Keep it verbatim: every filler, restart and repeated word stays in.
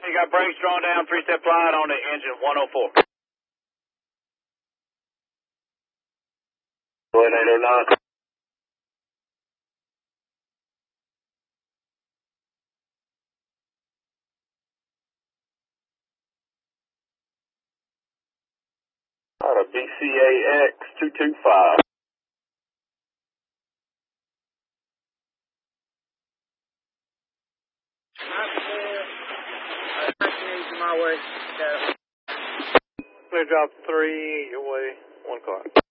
You got brakes drawn down, three-step glide on the engine, one oh four. one eight oh nine. Out of B C A X two two five. My way. Yeah. Clear drop three, your way, one car.